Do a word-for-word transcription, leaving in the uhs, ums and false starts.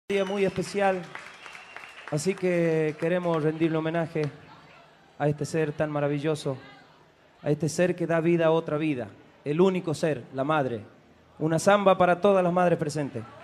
Un día muy especial, así que queremos rendirle homenaje a este ser tan maravilloso, a este ser que da vida a otra vida, el único ser, la madre. Una samba para todas las madres presentes.